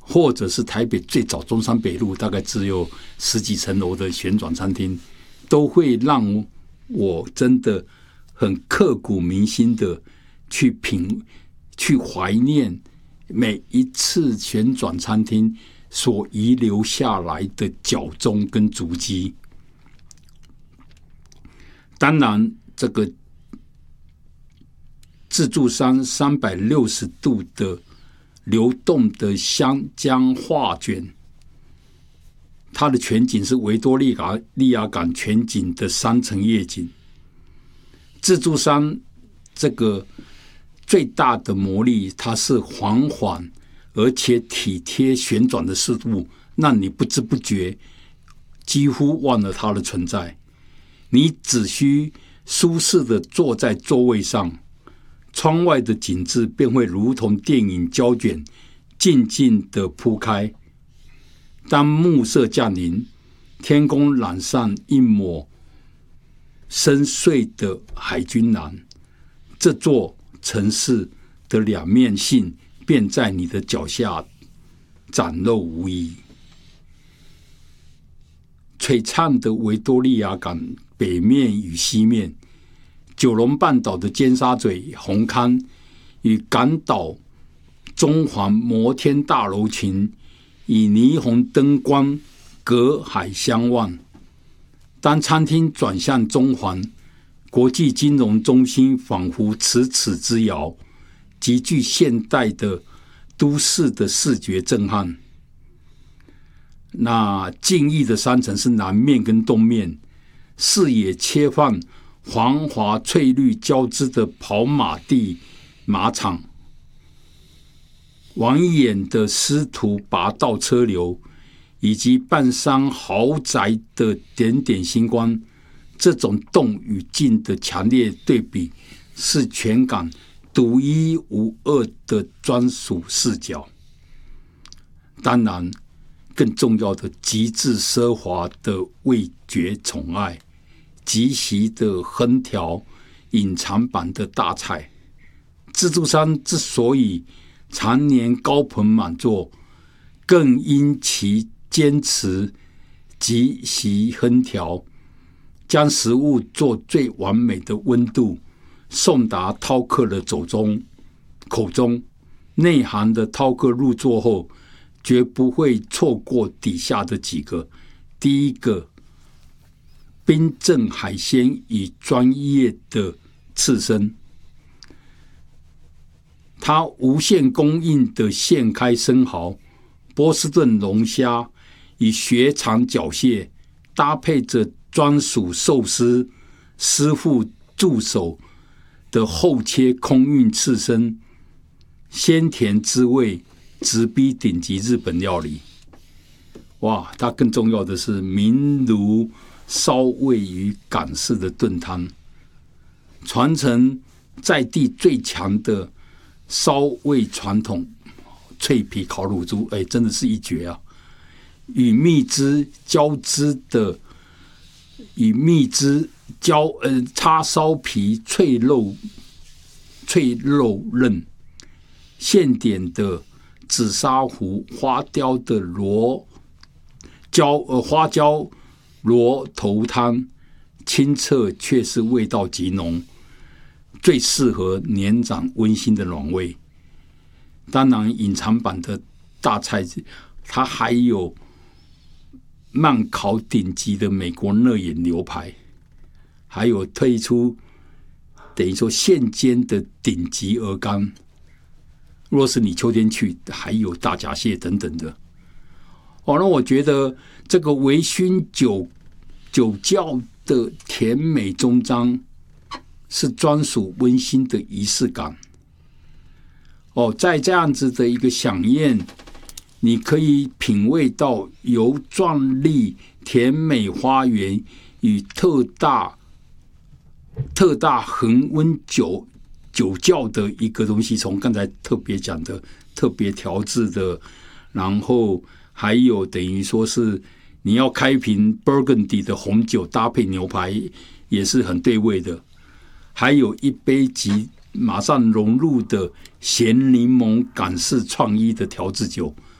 或者是台北最早中山北路大概只有10几层楼的旋转餐厅，都会让我真的很刻骨铭心的去怀念每一次旋转餐厅所遗留下来的脚踪跟足迹。当然，这个自助餐360度的流动的香江画卷，它的全景是维多利亚港全景的3层夜景。自助餐这个最大的魔力，它是缓缓而且体贴旋转的速度，让你不知不觉几乎忘了它的存在。你只需舒适的坐在座位上，窗外的景致便会如同电影胶卷静静的铺开。当暮色降临，天空染上一抹深邃的海军蓝，这座城市的两面性便在你的脚下展露无遗。璀璨的维多利亚港北面与西面，九龙半岛的尖沙咀、红磡与港岛中环摩天大楼群以霓虹灯光隔海相望。当餐厅转向中环，国际金融中心仿佛咫尺之遥，极具现代的都市的视觉震撼。那静谧的3层是南面跟东面，视野切换黄华翠绿交织的跑马地马场，望眼的师徒拔道车流，以及半山豪宅的点点星光，这种动与静的强烈对比，是全港独一无二的专属视角。当然，更重要的极致奢华的味觉宠爱，极其的横条隐藏版的大菜。自助餐之所以常年高朋满座，更因其坚持极其横条，将食物做最完美的温度送达饕客的口中。内行的饕客入座后，绝不会错过底下的几个。第一个，冰镇海鲜与专业的刺身，它无限供应的现开生蚝、波士顿龙虾与雪场缴蟹，搭配着专属寿司师傅助手的厚切空运刺身，鲜甜滋味直逼顶级日本料理。哇，它更重要的是明炉烧味与港式的炖汤，传承在地最强的烧味传统，脆皮烤乳猪，真的是一绝啊！与蜜汁叉烧皮脆肉嫩，现点的紫砂壶花雕的花椒螺头汤，清澈却是味道极浓，最适合年长温馨的暖胃。当然，隐藏版的大菜，它还有慢烤顶级的美国热眼牛排，还有推出等于说现煎的顶级鹅肝。若是你秋天去，还有大闸蟹等等的。那我觉得这个微醺酒窖的甜美终章，是专属温馨的仪式感。在这样子的一个飨宴，你可以品味到由壮丽甜美花园与特大恒温酒窖的一个东西，从刚才特别讲的特别调制的，然后还有等于说是你要开瓶 Burgundy 的红酒搭配牛排，也是很对味的。还有一杯即马上融入的咸柠檬港式创意的调制酒，